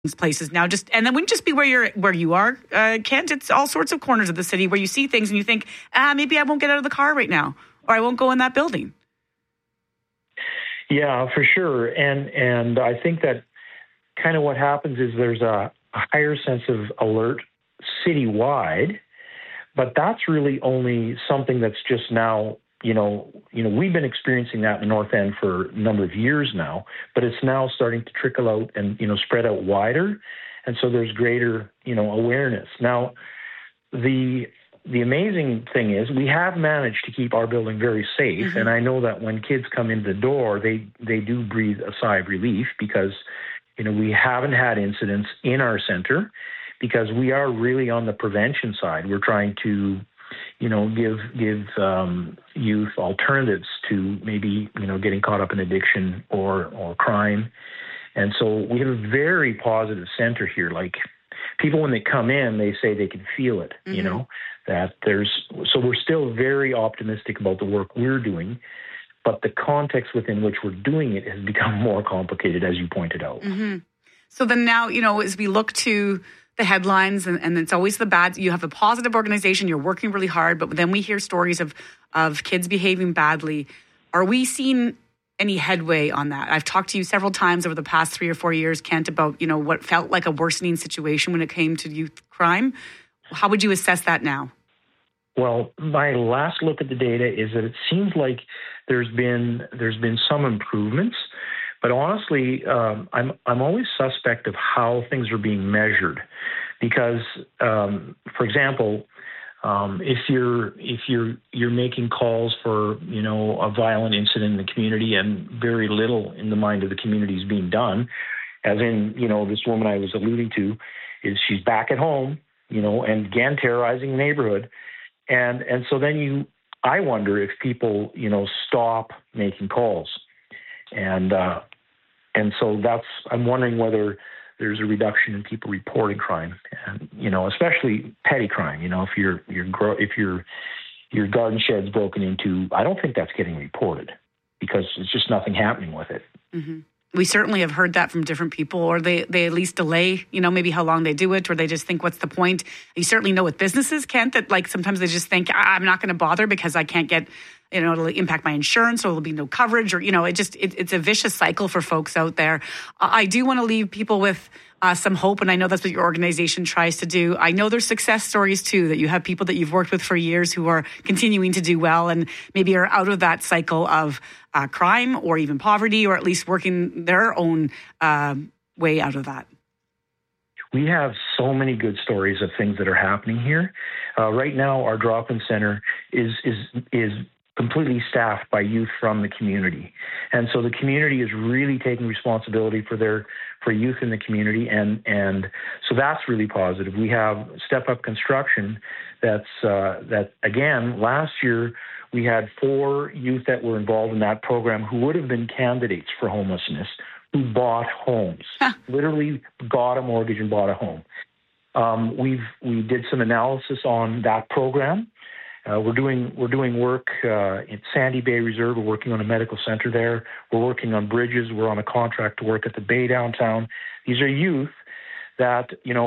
places now, and then wouldn't just be where you are, Kent. It's all sorts of corners of the city where you see things and you think, maybe I won't get out of the car right now, or I won't go in that building. Yeah, for sure. And I think that kind of what happens is there's a higher sense of alert citywide, but that's really only something that's just now, we've been experiencing that in the North End for a number of years now, but it's now starting to trickle out and, spread out wider. And so there's greater, awareness. Now, the amazing thing is we have managed to keep our building very safe. Mm-hmm. And I know that when kids come in the door, they do breathe a sigh of relief because, we haven't had incidents in our center because we are really on the prevention side. We're trying to, give youth alternatives to maybe, getting caught up in addiction or crime. And so we have a very positive center here. Like people, when they come in, they say they can feel it, mm-hmm. So we're still very optimistic about the work we're doing, but the context within which we're doing it has become more complicated, as you pointed out. Mm-hmm. So then now, as we look to the headlines, and it's always the bad. You have a positive organization, you're working really hard, but then we hear stories of kids behaving badly. Are we seeing any headway on that? I've talked to you several times over the past 3 or 4 years, Kent, about, what felt like a worsening situation when it came to youth crime. How would you assess that now? Well, my last look at the data is that it seems like there's been some improvements, but honestly, I'm always suspect of how things are being measured, because, for example, if you're making calls for a violent incident in the community and very little in the mind of the community is being done, as in this woman I was alluding to, is she's back at home, and again terrorizing the neighborhood. And so then I wonder if people, stop making calls. And so I'm wondering whether there's a reduction in people reporting crime, and, especially petty crime. If your garden shed's broken into, I don't think that's getting reported because it's just nothing happening with it. Mm-hmm. We certainly have heard that from different people, or they at least delay, maybe how long they do it, or they just think, what's the point? You certainly know with businesses, Kent, that like sometimes they just think, I'm not going to bother because I can't get, it'll impact my insurance, or there'll be no coverage, or, it's a vicious cycle for folks out there. I do want to leave people with some hope, and I know that's what your organization tries to do. I know there's success stories too, that you have people that you've worked with for years who are continuing to do well and maybe are out of that cycle of crime or even poverty, or at least working their own way out of that. We have so many good stories of things that are happening here. Right now, our drop-in center is completely staffed by youth from the community. And so the community is really taking responsibility for youth in the community. And so that's really positive. We have Step Up Construction that again, last year we had 4 youth that were involved in that program who would have been candidates for homelessness, who bought homes, literally got a mortgage and bought a home. We did some analysis on that program. We're doing work in Sandy Bay Reserve. We're working on a medical center there. We're working on bridges. We're on a contract to work at the Bay downtown. These are youth that,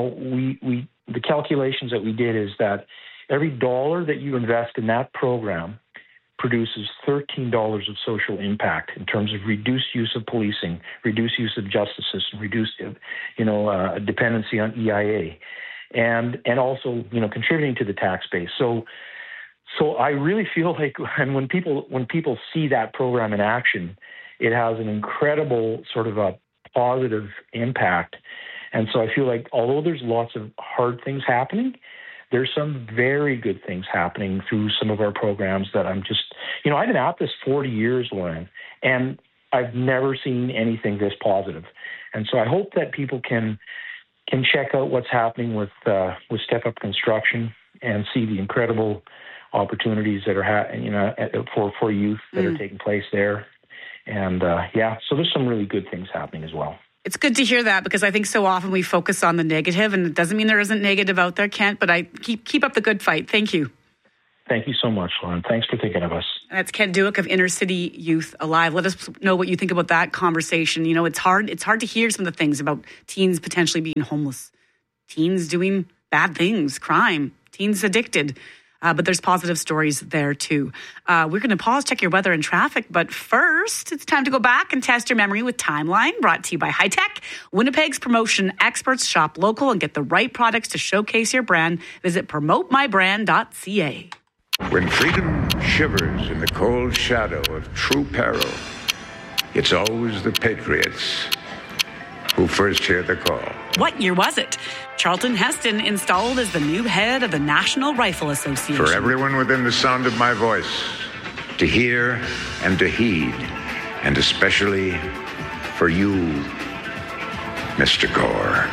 the calculations that we did is that every dollar that you invest in that program produces $13 of social impact in terms of reduced use of policing, reduced use of justice system, reduced, dependency on EIA, and also, contributing to the tax base. So I really feel like when people see that program in action, it has an incredible sort of a positive impact. And so I feel like although there's lots of hard things happening, there's some very good things happening through some of our programs that I'm just, I've been at this 40 years, Lauren, and I've never seen anything this positive. And so I hope that people can check out what's happening with Step Up Construction and see the incredible opportunities that are for youth that are taking place there. And so there's some really good things happening as well. It's good to hear that, because I think so often we focus on the negative, and it doesn't mean there isn't negative out there, Kent, but I keep up the good fight. Thank you. Thank you so much, Lauren. Thanks for thinking of us. That's Kent Duick of Inner City Youth Alive. Let us know what you think about that conversation. It's hard to hear some of the things about teens potentially being homeless, teens doing bad things, crime, teens addicted. But there's positive stories there too. We're going to pause, check your weather and traffic. But first, it's time to go back and test your memory with Timeline, brought to you by High Tech. Winnipeg's promotion experts. Shop local and get the right products to showcase your brand. Visit promotemybrand.ca. When freedom shivers in the cold shadow of true peril, it's always the patriots who first hear the call. What year was it? Charlton Heston installed as the new head of the National Rifle Association. For everyone within the sound of my voice to hear and to heed, and especially for you, Mr. Gore.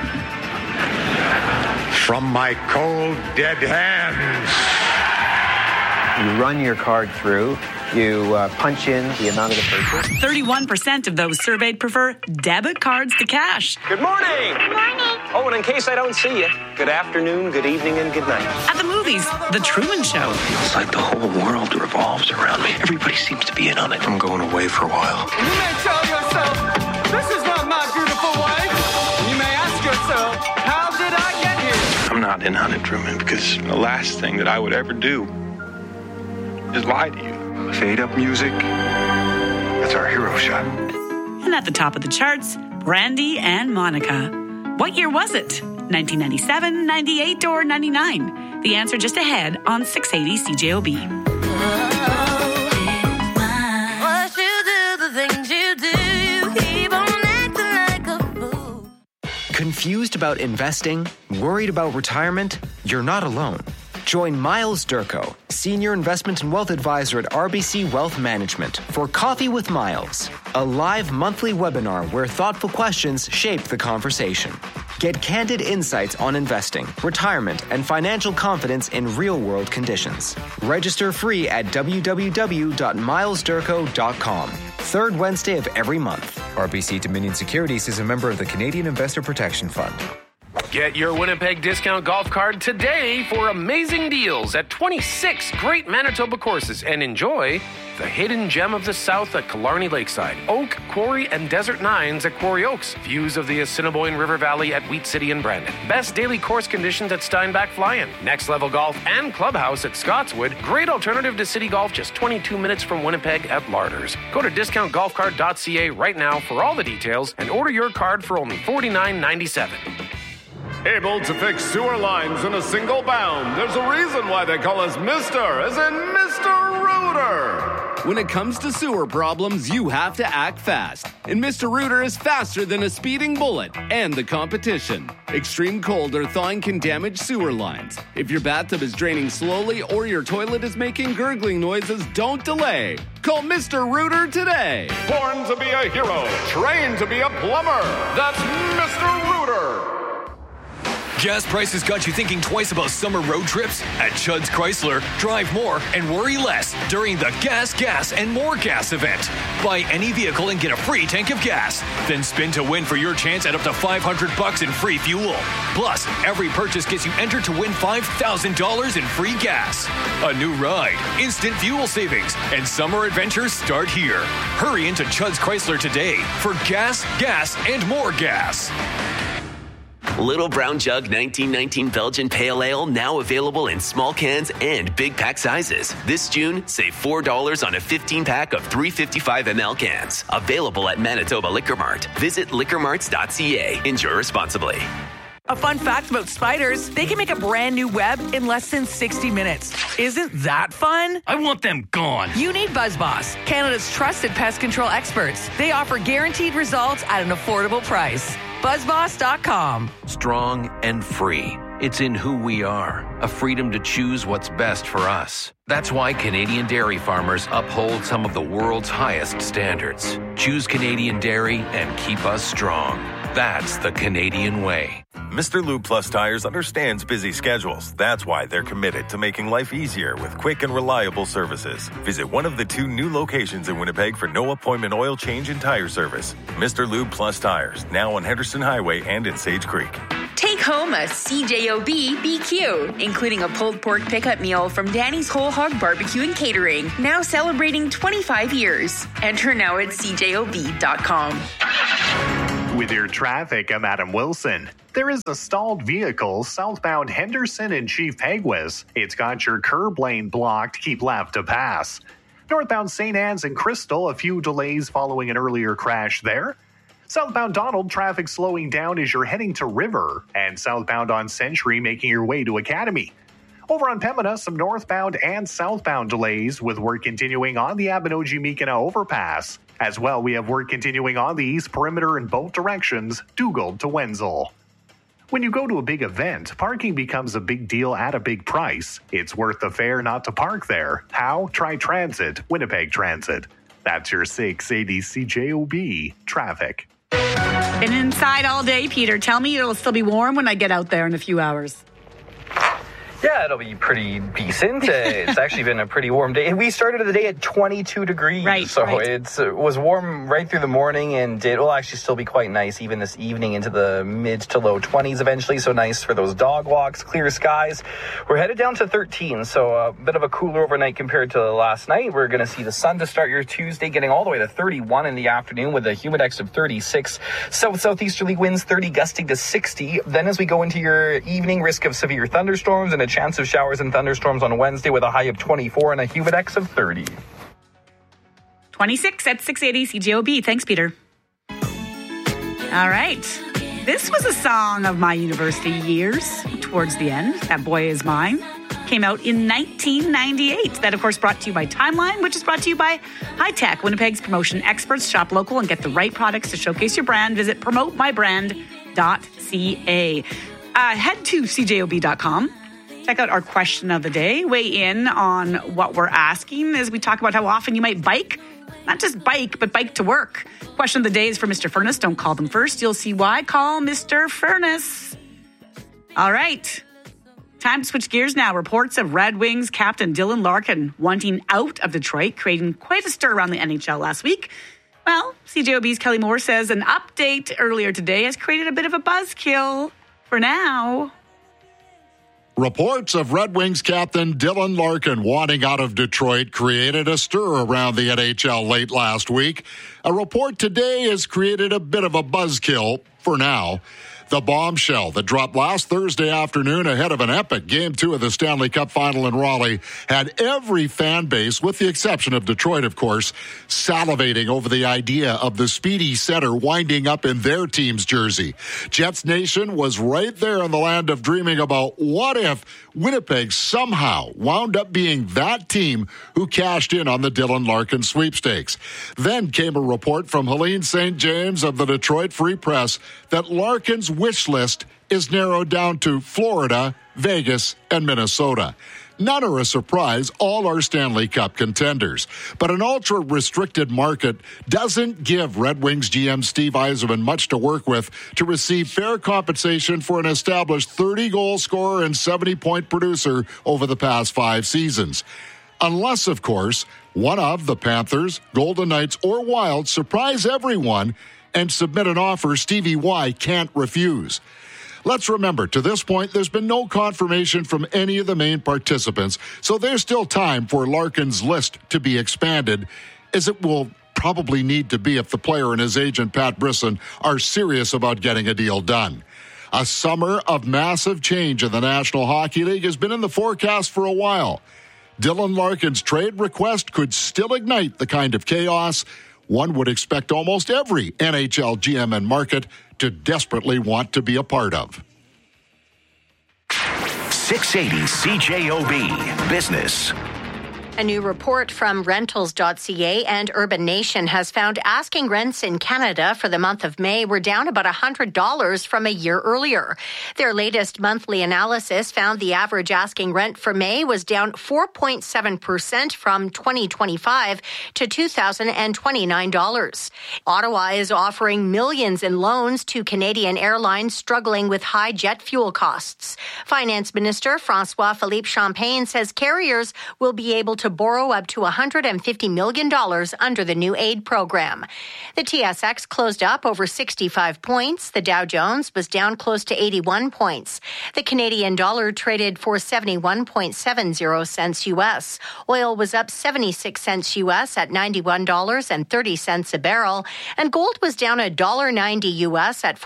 From my cold, dead hands. You run your card through, you punch in the amount of the purchase. 31% of those surveyed prefer debit cards to cash. Good morning. Good morning. Oh, and in case I don't see you, good afternoon, good evening, and good night. At the movies, The Truman Show. Feels like the whole world revolves around me. Everybody seems to be in on it. I'm going away for a while. You may tell yourself, this is not my beautiful wife. You may ask yourself, how did I get here? I'm not in on it, Truman, because the last thing that I would ever do is lie to you. Fade up music. That's our hero shot. And at the top of the charts, Brandy and Monica. What year was it? 1997, 98, or 99? The answer just ahead on 680 CJOB. Confused about investing? Worried about retirement? You're not alone. Join Miles Durko, Senior Investment and Wealth Advisor at RBC Wealth Management, for Coffee with Miles, a live monthly webinar where thoughtful questions shape the conversation. Get candid insights on investing, retirement, and financial confidence in real-world conditions. Register free at www.milesdurko.com. Third Wednesday of every month. RBC Dominion Securities is a member of the Canadian Investor Protection Fund. Get your Winnipeg Discount Golf Card today for amazing deals at 26 great Manitoba courses, and enjoy the hidden gem of the South at Killarney Lakeside, Oak, Quarry, and Desert Nines at Quarry Oaks, views of the Assiniboine River Valley at Wheat City and Brandon, best daily course conditions at Steinbach Fly-In, Next Level Golf and Clubhouse at Scotswood, great alternative to City Golf just 22 minutes from Winnipeg at Larders. Go to discountgolfcard.ca right now for all the details and order your card for only $49.97. Able to fix sewer lines in a single bound. There's a reason why they call us Mr. as in Mr. Rooter. When it comes to sewer problems, you have to act fast. And Mr. Rooter is faster than a speeding bullet and the competition. Extreme cold or thawing can damage sewer lines. If your bathtub is draining slowly or your toilet is making gurgling noises, don't delay. Call Mr. Rooter today. Born to be a hero, trained to be a plumber. That's Mr. Rooter. Gas prices got you thinking twice about summer road trips? At Chudd's Chrysler, drive more and worry less during the Gas, and More Gas event. Buy any vehicle and get a free tank of gas. Then spin to win for your chance at up to $500 in free fuel. Plus, every purchase gets you entered to win $5,000 in free gas. A new ride, instant fuel savings, and summer adventures start here. Hurry into Chudd's Chrysler today for Gas, and More Gas. Little Brown Jug 1919 Belgian Pale Ale now available in small cans and big pack sizes. This June, save $4 on a 15-pack of 355 ml cans. Available at Manitoba Liquor Mart. Visit liquormarts.ca. Enjoy responsibly. A fun fact about spiders, they can make a brand new web in less than 60 minutes. Isn't that fun? I want them gone. You need BuzzBoss, Canada's trusted pest control experts. They offer guaranteed results at an affordable price. BuzzBoss.com. Strong and free. It's in who we are. A freedom to choose what's best for us. That's why Canadian dairy farmers uphold some of the world's highest standards. Choose Canadian dairy and keep us strong. That's the Canadian way. Mr. Lube Plus Tires understands busy schedules. That's why they're committed to making life easier with quick and reliable services. Visit one of the 2 new locations in Winnipeg for no appointment oil change and tire service. Mr. Lube Plus Tires, now on Henderson Highway and in Sage Creek. Take home a CJOB BQ, including a pulled pork pickup meal from Danny's Whole Hog Barbecue and Catering, now celebrating 25 years. Enter now at CJOB.com. With your traffic, I'm Adam Wilson. There is a stalled vehicle southbound Henderson and Chief Peguis. It's got your curb lane blocked. Keep left to pass. Northbound St. Anne's and Crystal, a few delays following an earlier crash there. Southbound Donald, traffic slowing down as you're heading to River. And southbound on Century, making your way to Academy. Over on Pembina, some northbound and southbound delays with work continuing on the Abinogi-Mikina overpass. As well, we have work continuing on the East Perimeter in both directions, Dugald to Wenzel. When you go to a big event, parking becomes a big deal at a big price. It's worth the fare not to park there. How? Try Transit, Winnipeg Transit. That's your 680 CJOB traffic. Been inside all day, Peter. Tell me it'll still be warm when I get out there in a few hours. Yeah, it'll be pretty decent. It's actually been a pretty warm day. We started the day at 22 degrees. Right, so it was warm right through the morning, and it will actually still be quite nice even this evening into the mid to low 20s eventually. So nice for those dog walks, clear skies. We're headed down to 13, so a bit of a cooler overnight compared to last night. We're going to see the sun to start your Tuesday, getting all the way to 31 in the afternoon with a humidex of 36. Southeasterly winds 30, gusting to 60. Then as we go into your evening, risk of severe thunderstorms and a chance of showers and thunderstorms on Wednesday with a high of 24 and a humidex of 30. 26 at 680 CJOB. Thanks, Peter. All right. This was a song of my university years towards the end. That Boy Is Mine came out in 1998. That, of course, brought to you by Timeline, which is brought to you by High Tech, Winnipeg's promotion experts. Shop local and get the right products to showcase your brand. Visit promotemybrand.ca. Head to CJOB.com. Check out our question of the day. Weigh in on what we're asking as we talk about how often you might bike. Not just bike, but bike to work. Question of the day is for Mr. Furnace. Don't call them first. You'll see why. Call Mr. Furnace. All right. Time to switch gears now. Reports of Red Wings captain Dylan Larkin wanting out of Detroit, creating quite a stir around the NHL last week. Well, CJOB's Kelly Moore says an update earlier today has created a bit of a buzzkill for now. Reports of Red Wings captain Dylan Larkin wanting out of Detroit created a stir around the NHL late last week. A report today has created a bit of a buzzkill for now. The bombshell that dropped last Thursday afternoon ahead of an epic Game 2 of the Stanley Cup Final in Raleigh had every fan base, with the exception of Detroit, of course, salivating over the idea of the speedy setter winding up in their team's jersey. Jets Nation was right there in the land of dreaming about what if Winnipeg somehow wound up being that team who cashed in on the Dylan Larkin sweepstakes. Then came a report from Helene St. James of the Detroit Free Press that Larkin's wish list is narrowed down to Florida, Vegas, and Minnesota. None are a surprise. All are Stanley Cup contenders. But an ultra-restricted market doesn't give Red Wings GM Steve Yzerman much to work with to receive fair compensation for an established 30-goal scorer and 70-point producer over the past 5 seasons. Unless, of course, one of the Panthers, Golden Knights, or Wild surprise everyone and submit an offer Stevie Y can't refuse. Let's remember, to this point, there's been no confirmation from any of the main participants, so there's still time for Larkin's list to be expanded, as it will probably need to be if the player and his agent, Pat Brisson, are serious about getting a deal done. A summer of massive change in the National Hockey League has been in the forecast for a while. Dylan Larkin's trade request could still ignite the kind of chaos one would expect almost every NHL GM and market to desperately want to be a part of. 680 CJOB Business. A new report from Rentals.ca and Urban Nation has found asking rents in Canada for the month of May were down about $100 from a year earlier. Their latest monthly analysis found the average asking rent for May was down 4.7% from 2025 to $2,029. Ottawa is offering millions in loans to Canadian airlines struggling with high jet fuel costs. Finance Minister François-Philippe Champagne says carriers will be able to to borrow up to $150 million under the new aid program. The TSX closed up over 65 points. The Dow Jones was down close to 81 points. The Canadian dollar traded for 71.70 cents U.S. Oil was up 76 cents U.S. at $91.30 a barrel, and gold was down $1.90 U.S. at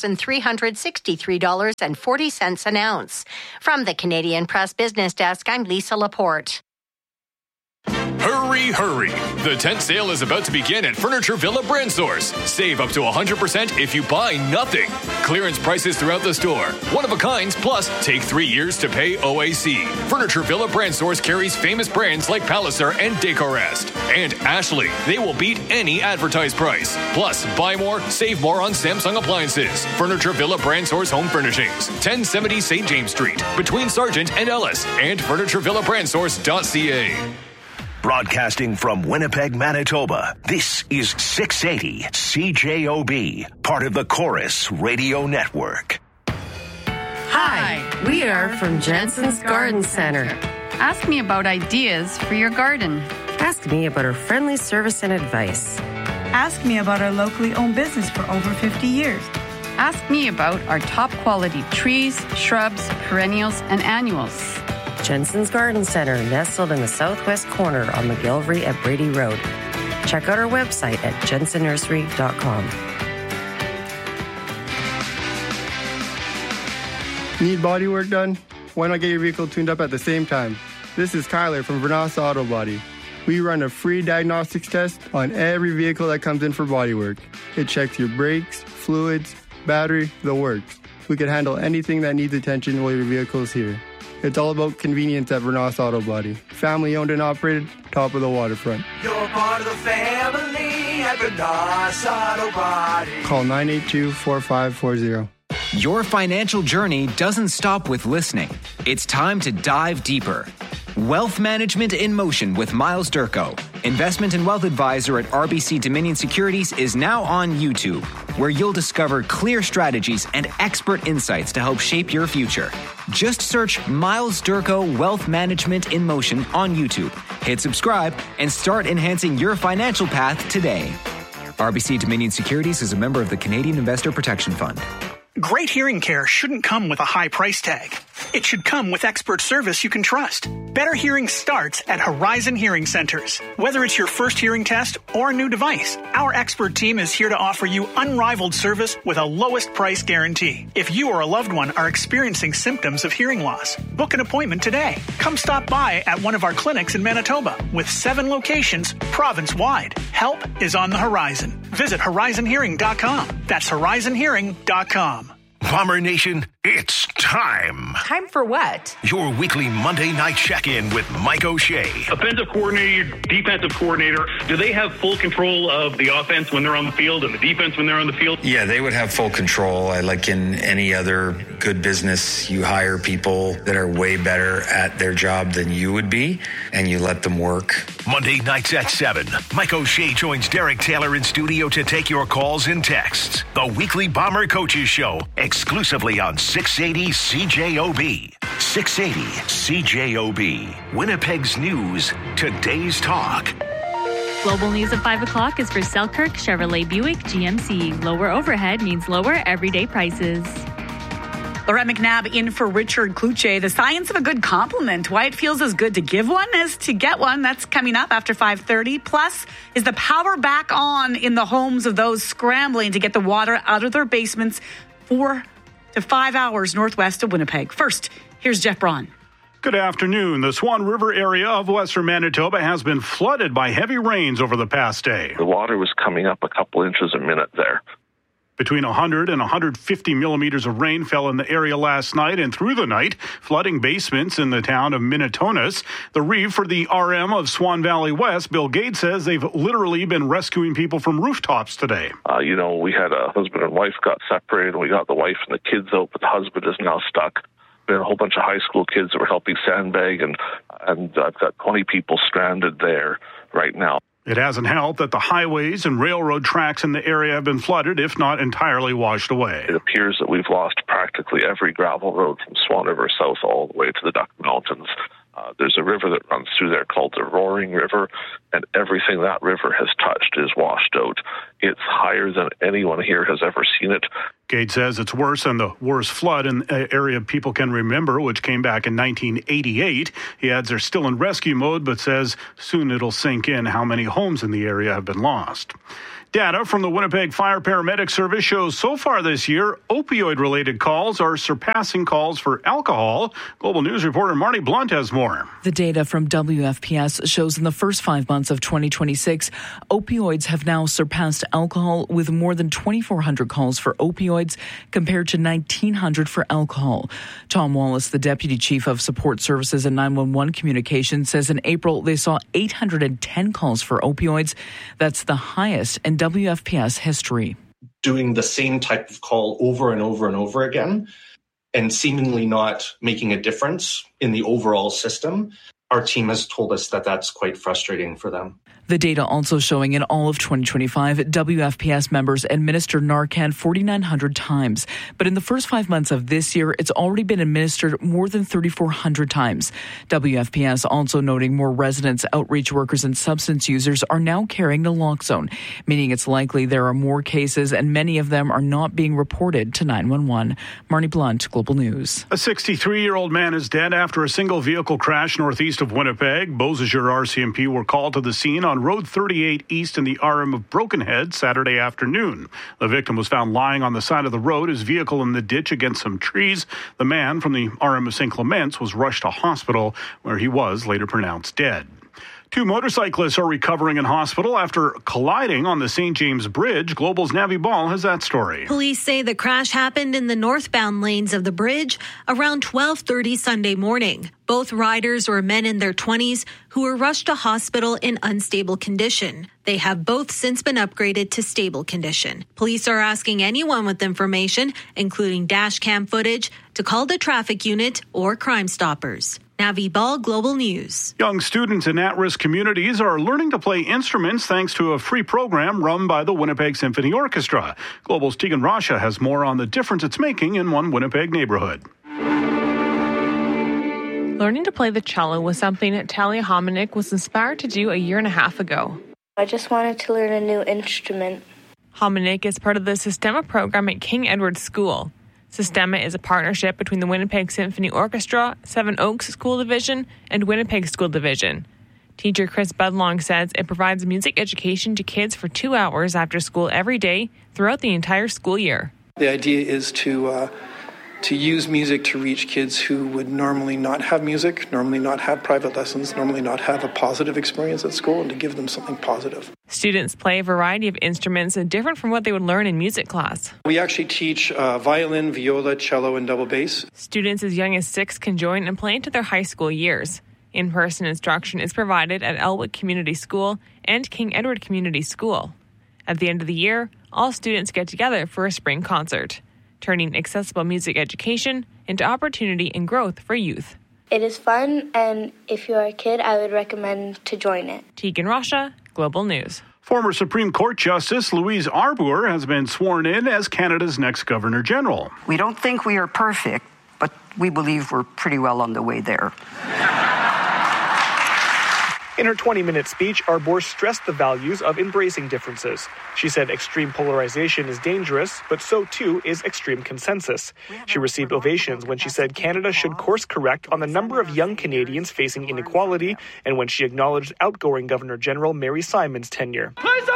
$4,363.40 an ounce. From the Canadian Press Business Desk, I'm Lisa Laporte. Hurry, hurry. The tent sale is about to begin at Furniture Villa Brand Source. Save up to 100% if you buy nothing. Clearance prices throughout the store. One of a kinds, plus take 3 years to pay OAC. Furniture Villa Brand Source carries famous brands like Palliser and Decorest. And Ashley. They will beat any advertised price. Plus, buy more, save more on Samsung appliances. Furniture Villa Brand Source Home Furnishings. 1070 St. James Street. Between Sargent and Ellis. And FurnitureVillaBrandSource.ca. Broadcasting from Winnipeg, Manitoba, this is 680 CJOB, part of the Chorus Radio Network. Hi, we are from Jensen's Garden Center. Ask me about ideas for your garden. Ask me about our friendly service and advice. Ask me about our locally owned business for over 50 years. Ask me about our top quality trees, shrubs, perennials, and annuals. Jensen's Garden Center, nestled in the southwest corner on McGillivray at Brady Road. Check out our website at jensennursery.com. Need body work done? Why not get your vehicle tuned up at the same time? This is Kyler from Vernas Auto Body. We run a free diagnostics test on every vehicle that comes in for body work. It checks your brakes, fluids, battery, the works. We can handle anything that needs attention while your vehicle is here. It's all about convenience at Vernas Auto Body. Family owned and operated, top of the waterfront. You're part of the family at Vernas Auto Body. Call 982-4540. Your financial journey doesn't stop with listening. It's time to dive deeper. Wealth Management in Motion with Miles Durko, investment and wealth advisor at RBC Dominion Securities, is now on YouTube, where you'll discover clear strategies and expert insights to help shape your future. Just search Miles Durko Wealth Management in Motion on YouTube. Hit subscribe and start enhancing your financial path today. RBC Dominion Securities is a member of the Canadian Investor Protection Fund. Great hearing care shouldn't come with a high price tag. It should come with expert service you can trust. Better hearing starts at Horizon Hearing Centers. Whether it's your first hearing test or a new device, our expert team is here to offer you unrivaled service with a lowest price guarantee. If you or a loved one are experiencing symptoms of hearing loss, book an appointment today. Come stop by at one of our clinics in Manitoba with 7 locations province-wide. Help is on the horizon. Visit horizonhearing.com. That's horizonhearing.com. Bomber Nation, it's time. Time for what? Your weekly Monday night check-in with Mike O'Shea. Offensive coordinator, defensive coordinator, do they have full control of the offense when they're on the field and the defense when they're on the field? Yeah, they would have full control. Like in any other good business, you hire people that are way better at their job than you would be, and you let them work. Monday nights at 7, Mike O'Shea joins Derek Taylor in studio to take your calls and texts. The weekly Bomber Coaches Show, exclusively on 680 CJOB. 680 CJOB. Winnipeg's news, today's talk. Global news at 5 o'clock is for Selkirk Chevrolet Buick GMC. Lower overhead means lower everyday prices. Laurette McNabb in for Richard Kluche. The science of a good compliment. Why it feels as good to give one as to get one. That's coming up after 5:30. Plus, is the power back on in the homes of those scrambling to get the water out of their basements 4 to 5 hours northwest of Winnipeg? First, here's Jeff Braun. Good afternoon. The Swan River area of western Manitoba has been flooded by heavy rains over the past day. The water was coming up a couple inches a minute there. Between 100 and 150 millimeters of rain fell in the area last night and through the night, flooding basements in the town of Minitonas. The reeve for the RM of Swan Valley West, Bill Gates, says they've literally been rescuing people from rooftops today. We had a husband and wife got separated, and we got the wife and the kids out, but the husband is now stuck. Been a whole bunch of high school kids that were helping sandbag, and I've got 20 people stranded there right now. It hasn't helped that the highways and railroad tracks in the area have been flooded, if not entirely washed away. It appears that we've lost practically every gravel road from Swan River south all the way to the Duck Mountains. There's a river that runs through there called the Roaring River, and everything that river has touched is washed out. It's higher than anyone here has ever seen it. Gage says it's worse than the worst flood in an area people can remember, which came back in 1988. He adds they're still in rescue mode, but says soon it'll sink in how many homes in the area have been lost. Data from the Winnipeg Fire Paramedic Service shows so far this year, opioid-related calls are surpassing calls for alcohol. Global News reporter Marnie Blunt has more. The data from WFPS shows in the first 5 months of 2026, opioids have now surpassed alcohol with more than 2,400 calls for opioids compared to 1,900 for alcohol. Tom Wallace, the Deputy Chief of Support Services and 911 Communications, says in April they saw 810 calls for opioids. That's the highest in WFPS history. Doing the same type of call over and over and over again and seemingly not making a difference in the overall system, our team has told us that that's quite frustrating for them. The data also showing in all of 2025, WFPS members administered Narcan 4,900 times. But in the first 5 months of this year, it's already been administered more than 3,400 times. WFPS also noting more residents, outreach workers, and substance users are now carrying naloxone, meaning it's likely there are more cases and many of them are not being reported to 911. Marnie Blunt, Global News. A 63-year-old man is dead after a single vehicle crash northeast of Winnipeg. Beausejour RCMP were called to the scene on Road 38 east in the RM of Brokenhead Saturday afternoon. The victim was found lying on the side of the road, his vehicle in the ditch against some trees. The man from the RM of St. Clements was rushed to hospital, where he was later pronounced dead. 2 motorcyclists are recovering in hospital after colliding on the St. James Bridge. Global's Navi Ball has that story. Police say the crash happened in the northbound lanes of the bridge around 12:30 Sunday morning. Both riders were men in their 20s who were rushed to hospital in unstable condition. They have both since been upgraded to stable condition. Police are asking anyone with information, including dash cam footage, to call the traffic unit or Crime Stoppers. Navi Ball, Global News. Young students in at-risk communities are learning to play instruments thanks to a free program run by the Winnipeg Symphony Orchestra. Global's Tegan Rasha has more on the difference it's making in one Winnipeg neighborhood. Learning to play the cello was something Talia Hominick was inspired to do a year and a half ago. I just wanted to learn a new instrument. Hominick is part of the Sistema program at King Edward School. Sistema is a partnership between the Winnipeg Symphony Orchestra, Seven Oaks School Division, and Winnipeg School Division. Teacher Chris Budlong says it provides music education to kids for 2 hours after school every day throughout the entire school year. The idea is to use music to reach kids who would normally not have music, normally not have private lessons, normally not have a positive experience at school, and to give them something positive. Students play a variety of instruments different from what they would learn in music class. We actually teach violin, viola, cello, and double bass. Students as young as 6 can join and play into their high school years. In-person instruction is provided at Elwick Community School and King Edward Community School. At the end of the year, all students get together for a spring concert, turning accessible music education into opportunity and growth for youth. It is fun, and if you're a kid, I would recommend to join it. Tegan Rasha, Global News. Former Supreme Court Justice Louise Arbour has been sworn in as Canada's next Governor General. We don't think we are perfect, but we believe we're pretty well on the way there. In her 20-minute speech, Arbour stressed the values of embracing differences. She said extreme polarization is dangerous, but so too is extreme consensus. She received ovations when she said Canada should course correct on the number of young Canadians facing inequality, and when she acknowledged outgoing Governor General Mary Simon's tenure.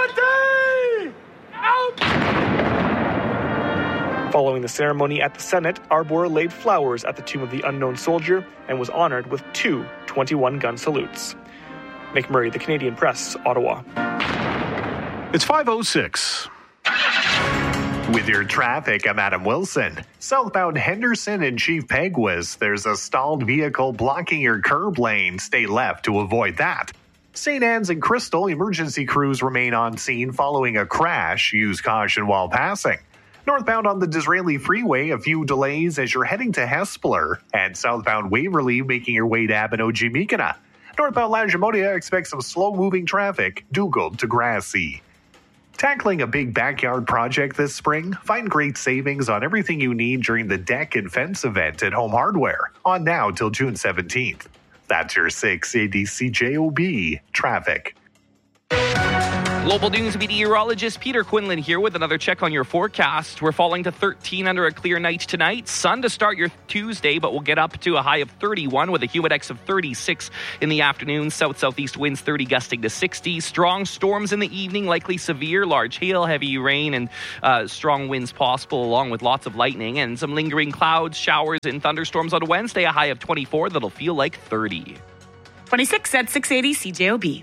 Following the ceremony at the Senate, Arbour laid flowers at the tomb of the unknown soldier and was honored with 2 21-gun salutes. McMurray, The Canadian Press, Ottawa. It's 5:06. With your traffic, I'm Adam Wilson. Southbound Henderson and Chief Peguis, there's a stalled vehicle blocking your curb lane. Stay left to avoid that. St. Anne's and Crystal emergency crews remain on scene following a crash. Use caution while passing. Northbound on the Disraeli Freeway, a few delays as you're heading to Hespeler. And southbound Waverly making your way to Abino-Jimikana. Northbound Lagimodia expects some slow-moving traffic, Dugald to Grassy. Tackling a big backyard project this spring? Find great savings on everything you need during the deck and fence event at Home Hardware, on now till June 17th. That's your 680 CJOB traffic. Global News meteorologist Peter Quinlan here with another check on your forecast. We're falling to 13 under a clear night tonight. Sun to start your Tuesday, but we'll get up to a high of 31 with a humidex of 36 in the afternoon. South-southeast winds 30 gusting to 60. Strong storms in the evening, likely severe, large hail, heavy rain, and strong winds possible, along with lots of lightning and some lingering clouds, showers, and thunderstorms on Wednesday. A high of 24 that'll feel like 30. 26 at 680 CJOB.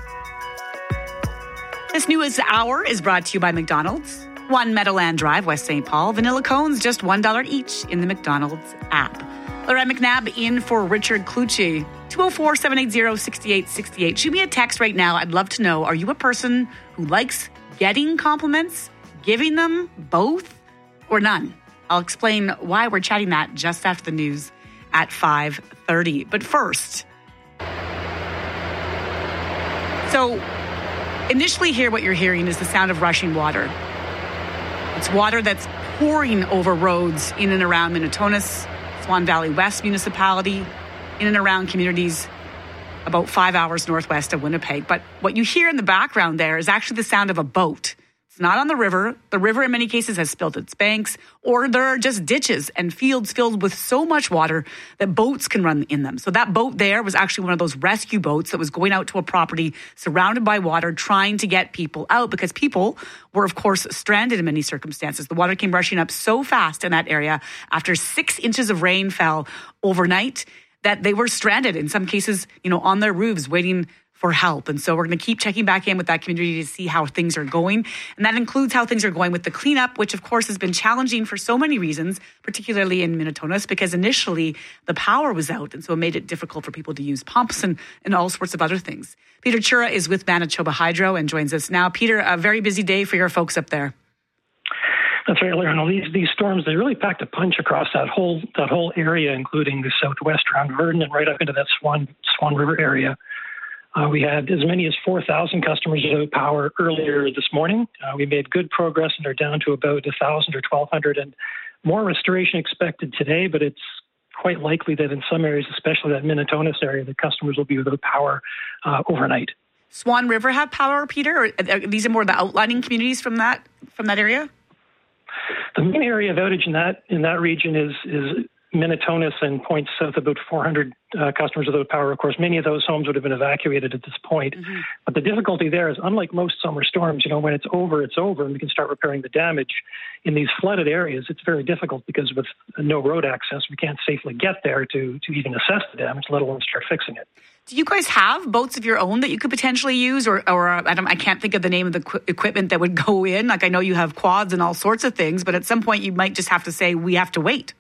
This news hour is brought to you by McDonald's. 1 Meadowland Drive, West St. Paul. Vanilla cones, just $1 each in the McDonald's app. Lorraine McNabb in for Richard Clucci. 204-780-6868. Shoot me a text right now. I'd love to know, are you a person who likes getting compliments, giving them, both, or none? I'll explain why we're chatting that just after the news at 5:30. But first, so initially here, what you're hearing is the sound of rushing water. It's water that's pouring over roads in and around Minnetonka's, Swan Valley West Municipality, in and around communities about 5 hours northwest of Winnipeg. But what you hear in the background there is actually the sound of a boat. It's not on the river. The river in many cases has spilled its banks, or there are just ditches and fields filled with so much water that boats can run in them. So that boat there was actually one of those rescue boats that was going out to a property surrounded by water, trying to get people out, because people were, of course, stranded in many circumstances. The water came rushing up so fast in that area after 6 inches of rain fell overnight that they were stranded, in some cases, on their roofs waiting for help. And so we're going to keep checking back in with that community to see how things are going. And that includes how things are going with the cleanup, which of course has been challenging for so many reasons, particularly in Minnetonka, because initially the power was out. And so it made it difficult for people to use pumps and all sorts of other things. Peter Chura is with Manitoba Hydro and joins us now. Peter, a very busy day for your folks up there. That's right, Lionel. These storms, they really packed a punch across that whole area, including the southwest around Verdun and right up into that Swan River area. We had as many as 4,000 customers without power earlier this morning. We made good progress and are down to about 1,000 or 1,200, and more restoration expected today, but it's quite likely that in some areas, especially that Minnetonka area, the customers will be without power overnight. Swan River have power, Peter? Or these are more the outlining communities from that area? The main area of outage in that region is Minnetonka and points south, about 400 customers without power. Of course, many of those homes would have been evacuated at this point. Mm-hmm. But the difficulty there is, unlike most summer storms, when it's over, and we can start repairing the damage. In these flooded areas, it's very difficult because with no road access, we can't safely get there to even assess the damage, let alone start fixing it. Do you guys have boats of your own that you could potentially use, or I can't think of the name of the equipment that would go in? Like, I know you have quads and all sorts of things, but at some point you might just have to say, we have to wait.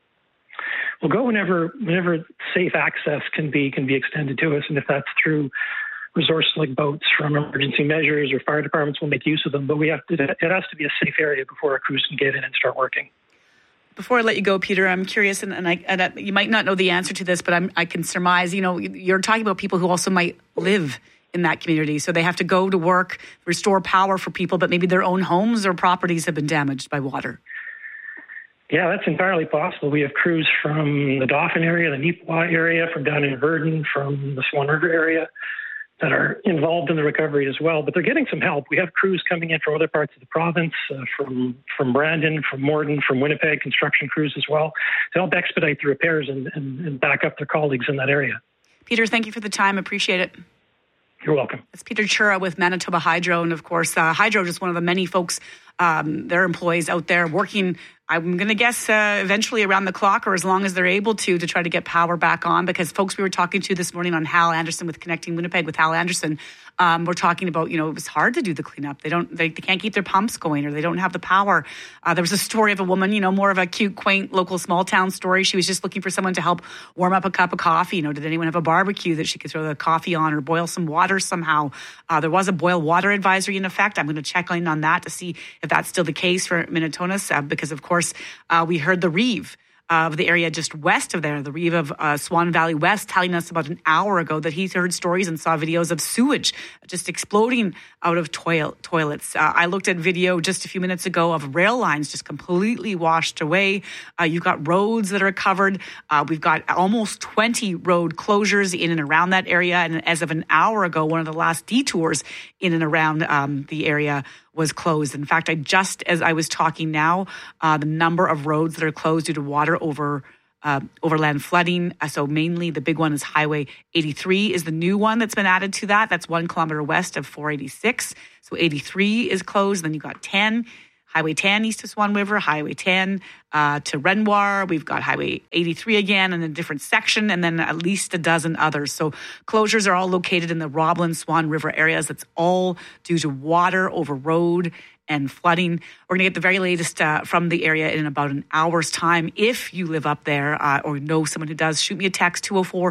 We'll go whenever safe access can be extended to us, and if that's through resources like boats from emergency measures or fire departments, we'll make use of them. But it has to be a safe area before our crews can get in and start working. Before I let you go, Peter, I'm curious, and you might not know the answer to this, but I can surmise. You're talking about people who also might live in that community, so they have to go to work, restore power for people, but maybe their own homes or properties have been damaged by water. Yeah, that's entirely possible. We have crews from the Dauphin area, the Neepawa area, from down in Verdun, from the Swan River area that are involved in the recovery as well. But they're getting some help. We have crews coming in from other parts of the province, from Brandon, from Morden, from Winnipeg, construction crews as well, to help expedite the repairs and back up their colleagues in that area. Peter, thank you for the time. Appreciate it. You're welcome. It's Peter Chura with Manitoba Hydro. And of course, Hydro is one of the many folks, their employees out there working, I'm going to guess, eventually around the clock or as long as they're able to try to get power back on. Because folks we were talking to this morning on Hal Anderson with Connecting Winnipeg with Hal Anderson, we're talking about, it was hard to do the cleanup. They can't keep their pumps going, or they don't have the power. There was a story of a woman, more of a cute, quaint, local small town story. She was just looking for someone to help warm up a cup of coffee. Did anyone have a barbecue that she could throw the coffee on or boil some water somehow? There was a boil water advisory in effect. I'm going to check in on that to see if that's still the case for Minnetonka, because of course we heard the Reeve of the area just west of there, the Reeve of Swan Valley West, telling us about an hour ago that he's heard stories and saw videos of sewage just exploding out of toilets. I looked at video just a few minutes ago of rail lines just completely washed away. You've got roads that are covered. We've got almost 20 road closures in and around that area. And as of an hour ago, one of the last detours in and around the area was closed. In fact, as I was talking now, the number of roads that are closed due to water overland flooding. So mainly the big one is Highway 83 is the new one that's been added to that. That's 1 kilometer west of 486. So 83 is closed. Then you've got 10, Highway 10 east of Swan River, Highway 10 to Renoir. We've got Highway 83 again in a different section, and then at least a dozen others. So closures are all located in the Roblin, Swan River areas. That's all due to water over road and flooding. We're going to get the very latest from the area in about an hour's time. If you live up there or know someone who does, shoot me a text,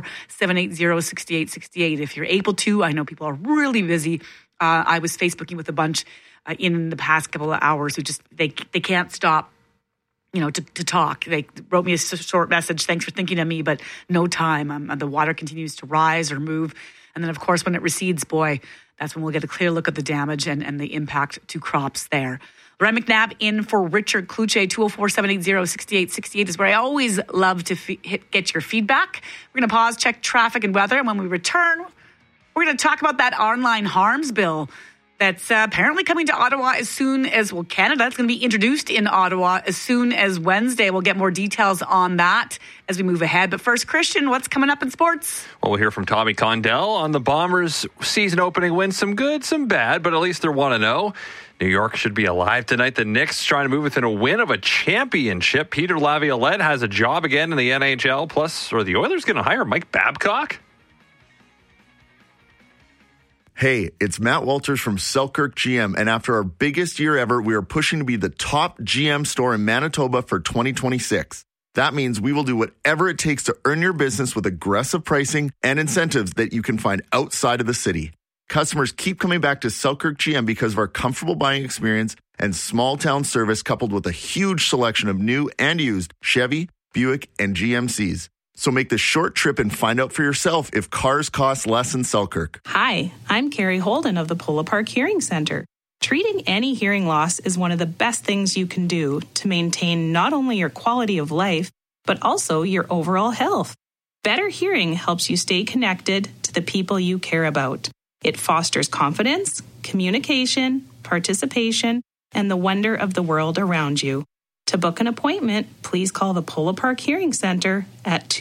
204-780-6868. If you're able to, I know people are really busy. I was Facebooking with a bunch in the past couple of hours who just, they can't stop, to talk. They wrote me a short message, thanks for thinking of me, but no time. The water continues to rise or move. And then, of course, when it recedes, boy, that's when we'll get a clear look at the damage and the impact to crops there. Loren McNabb in for Richard Kluche. 204-780-6868 is where I always love to get your feedback. We're going to pause, check traffic and weather, and when we return, we're going to talk about that online harms bill that's apparently coming to Ottawa as soon as, Canada. It's going to be introduced in Ottawa as soon as Wednesday. We'll get more details on that as we move ahead. But first, Christian, what's coming up in sports? Well, we'll hear from Tommy Condell on the Bombers' season opening win. Some good, some bad, but at least they're 1-0. New York should be alive tonight. The Knicks trying to move within a win of a championship. Peter Laviolette has a job again in the NHL. Plus, are the Oilers going to hire Mike Babcock? Hey, it's Matt Walters from Selkirk GM, and after our biggest year ever, we are pushing to be the top GM store in Manitoba for 2026. That means we will do whatever it takes to earn your business with aggressive pricing and incentives that you can find outside of the city. Customers keep coming back to Selkirk GM because of our comfortable buying experience and small town service coupled with a huge selection of new and used Chevy, Buick, and GMCs. So make the short trip and find out for yourself if cars cost less in Selkirk. Hi, I'm Carrie Holden of the Polo Park Hearing Center. Treating any hearing loss is one of the best things you can do to maintain not only your quality of life, but also your overall health. Better hearing helps you stay connected to the people you care about. It fosters confidence, communication, participation, and the wonder of the world around you. To book an appointment, please call the Polo Park Hearing Center at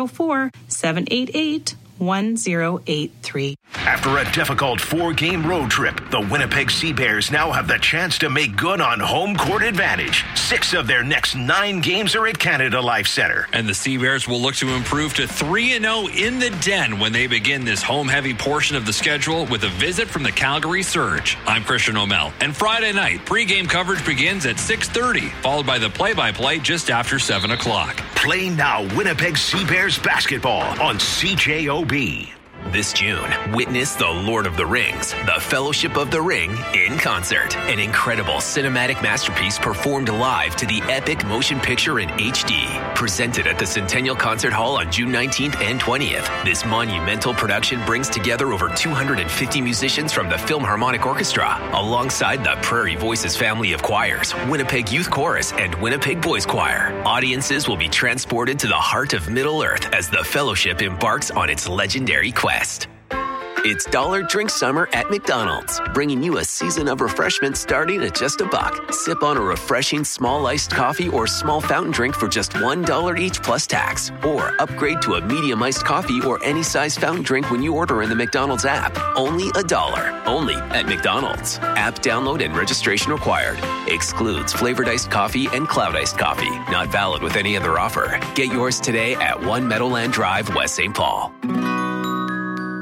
204-788-1083. After a difficult 4-game road trip, the Winnipeg Sea Bears now have the chance to make good on home court advantage. 6 of their next 9 games are at Canada Life Centre. And the Sea Bears will look to improve to 3-0 in the Den when they begin this home-heavy portion of the schedule with a visit from the Calgary Surge. I'm Christian O'Mell, and Friday night, pregame coverage begins at 6:30, followed by the play-by-play just after 7 o'clock. Play now Winnipeg Sea Bears basketball on CJOB. This June, witness The Lord of the Rings, The Fellowship of the Ring in concert. An incredible cinematic masterpiece performed live to the epic motion picture in HD. Presented at the Centennial Concert Hall on June 19th and 20th. This monumental production brings together over 250 musicians from the Philharmonic Orchestra, alongside the Prairie Voices family of choirs, Winnipeg Youth Chorus, and Winnipeg Boys Choir. Audiences will be transported to the heart of Middle-earth as the Fellowship embarks on its legendary quest. It's $1 Drink Summer at McDonald's, bringing you a season of refreshments starting at just $1. Sip on a refreshing small iced coffee or small fountain drink for just $1 each plus tax. Or upgrade to a medium iced coffee or any size fountain drink when you order in the McDonald's app. Only $1. Only at McDonald's. App download and registration required. Excludes flavored iced coffee and cloud iced coffee. Not valid with any other offer. Get yours today at 1 Meadowland Drive, West St. Paul.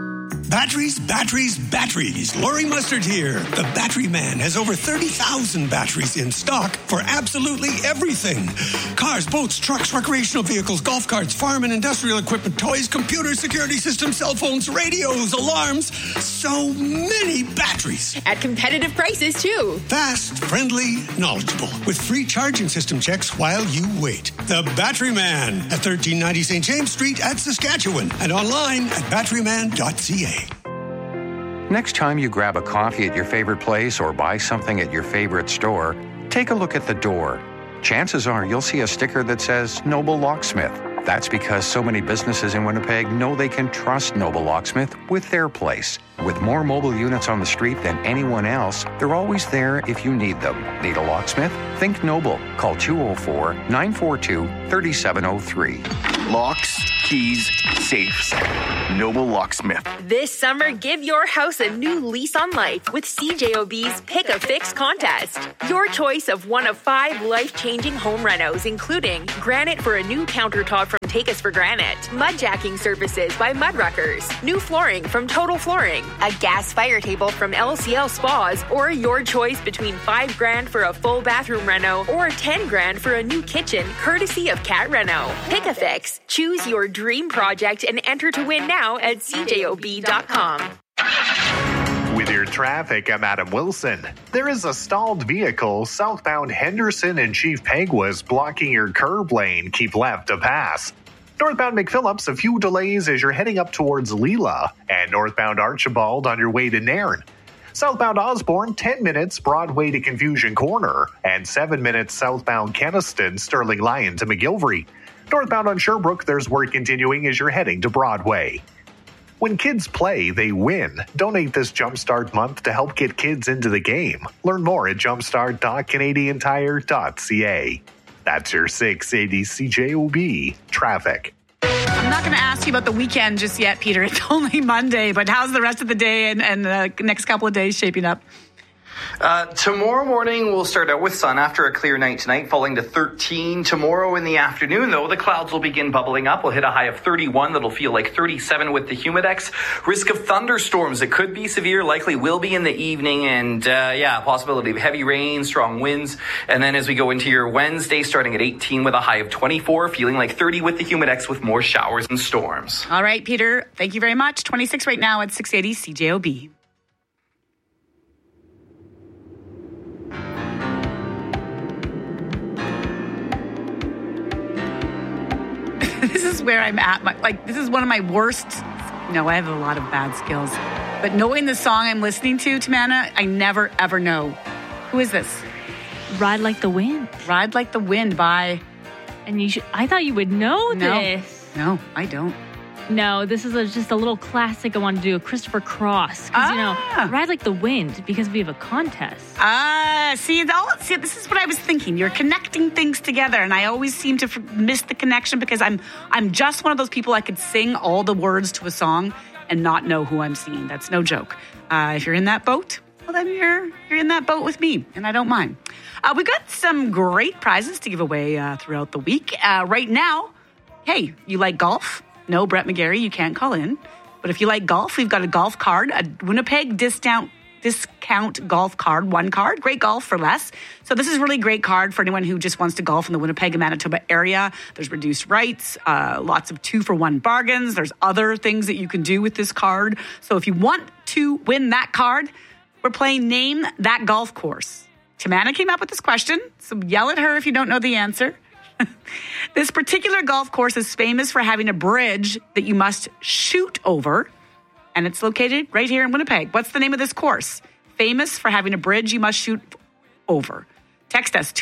Batteries. Laurie Mustard here. The Battery Man has over 30,000 batteries in stock for absolutely everything. Cars, boats, trucks, recreational vehicles, golf carts, farm and industrial equipment, toys, computers, security systems, cell phones, radios, alarms. So many batteries. At competitive prices, too. Fast, friendly, knowledgeable. With free charging system checks while you wait. The Battery Man at 1390 St. James Street at Saskatchewan. And online at batteryman.ca. Next time you grab a coffee at your favorite place or buy something at your favorite store, take a look at the door. Chances are you'll see a sticker that says Noble Locksmith. That's because so many businesses in Winnipeg know they can trust Noble Locksmith with their place. With more mobile units on the street than anyone else, they're always there if you need them. Need a locksmith? Think Noble. Call 204-942-3703. Locks, keys, safes. Noble Locksmith. This summer, give your house a new lease on life with CJOB's Pick a Fix contest. Your choice of one of 5 life-changing home renos, including granite for a new countertop from Take Us for Granite, mud jacking services by Mudruckers, new flooring from Total Flooring, a gas fire table from LCL Spas, or your choice between $5,000 for a full bathroom reno or $10,000 for a new kitchen, courtesy of Cat Reno. Pick a Fix. Choose your dream project and enter to win now at cjob.com. With your traffic, I'm Adam Wilson. There is a stalled vehicle southbound Henderson and Chief Peguis blocking your curb lane. Keep left to pass. Northbound McPhillips, a few delays as you're heading up towards Leela, and northbound Archibald on your way to Nairn. Southbound Osborne, 10 minutes Broadway to Confusion Corner, and 7 minutes southbound Keniston, Sterling Lyon to McGilvery. Northbound on Sherbrooke, there's work continuing as you're heading to Broadway. When kids play, they win. Donate this Jumpstart month to help get kids into the game. Learn more at jumpstart.canadiantire.ca. That's your 680 CJOB traffic. I'm not going to ask you about the weekend just yet, Peter. It's only Monday, but how's the rest of the day and the next couple of days shaping up? Tomorrow morning, we'll start out with sun after a clear night tonight, falling to 13. Tomorrow in the afternoon, though, the clouds will begin bubbling up. We'll hit a high of 31. That'll feel like 37 with the humidex. Risk of thunderstorms. It could be severe, likely will be in the evening. And, possibility of heavy rain, strong winds. And then as we go into your Wednesday, starting at 18 with a high of 24, feeling like 30 with the humidex with more showers and storms. All right, Peter. Thank you very much. 26 right now at 680 CJOB. This is where I'm at. This is one of my worst. No, I have a lot of bad skills. But knowing the song I'm listening to, Tamana, I never, ever know. Who is this? Ride Like the Wind. Ride Like the Wind by... And I thought you would know this. No, I don't. No, this is just a little classic I want to do, Christopher Cross. Because, Ride Like the Wind, because we have a contest. See, this is what I was thinking. You're connecting things together, and I always seem to miss the connection because I'm just one of those people I could sing all the words to a song and not know who I'm singing. That's no joke. If you're in that boat, well, then you're in that boat with me, and I don't mind. We got some great prizes to give away throughout the week. Right now, hey, you like golf? No, Brett McGarry, you can't call in. But if you like golf, we've got a golf card, a Winnipeg discount golf card, one card, great golf for less. So this is a really great card for anyone who just wants to golf in the Winnipeg and Manitoba area. There's reduced rates, lots of 2-for-1 bargains. There's other things that you can do with this card. So if you want to win that card, we're playing Name That Golf Course. Tamana came up with this question, so yell at her if you don't know the answer. This particular golf course is famous for having a bridge that you must shoot over, and it's located right here in Winnipeg. What's the name of this course? Famous for having a bridge you must shoot over. Text us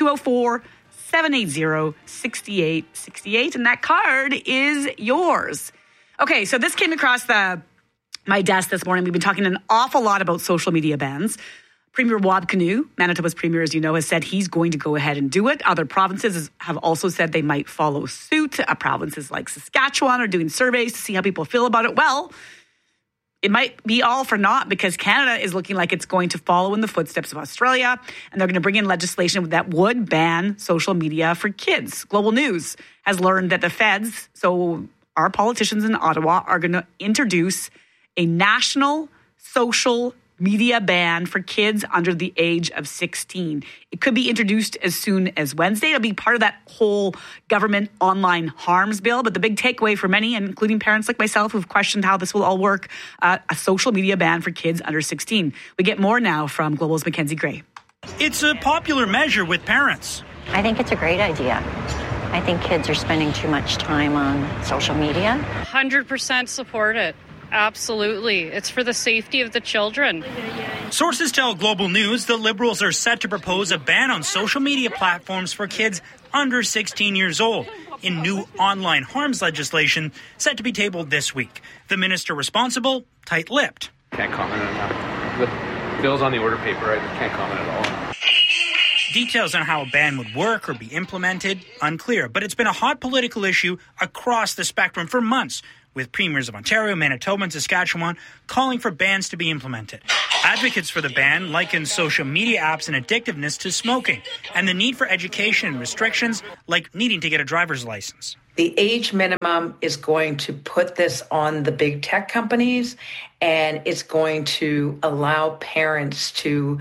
204-780-6868, and that card is yours. Okay, so this came across my desk this morning. We've been talking an awful lot about social media bans. Premier Wab Kinew, Manitoba's premier, as you know, has said he's going to go ahead and do it. Other provinces have also said they might follow suit. Provinces like Saskatchewan are doing surveys to see how people feel about it. Well, it might be all for naught because Canada is looking like it's going to follow in the footsteps of Australia, and they're going to bring in legislation that would ban social media for kids. Global News has learned that the feds, so our politicians in Ottawa, are going to introduce a national social media ban for kids under the age of 16. It could be introduced as soon as Wednesday. It'll be part of that whole government online harms bill. But the big takeaway for many, and including parents like myself who've questioned how this will all work, a social media ban for kids under 16. We get more now from Global's Mackenzie Gray. It's a popular measure with parents. I think it's a great idea. I think kids are spending too much time on social media. 100% support it. Absolutely. It's for the safety of the children. Sources tell Global News the Liberals are set to propose a ban on social media platforms for kids under 16 years old in new online harms legislation set to be tabled this week. The minister responsible, tight-lipped. Can't comment on that. The bill's on the order paper. I can't comment at all. Details on how a ban would work or be implemented, unclear. But it's been a hot political issue across the spectrum for months, with premiers of Ontario, Manitoba, and Saskatchewan calling for bans to be implemented. Advocates for the ban liken social media apps and addictiveness to smoking and the need for education and restrictions like needing to get a driver's license. The age minimum is going to put this on the big tech companies, and it's going to allow parents to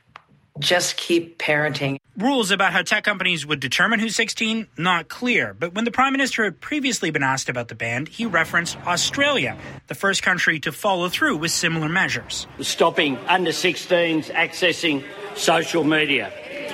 just keep parenting. Rules about how tech companies would determine who's 16, not clear. But when the Prime Minister had previously been asked about the ban, he referenced Australia, the first country to follow through with similar measures. Stopping under 16s accessing social media.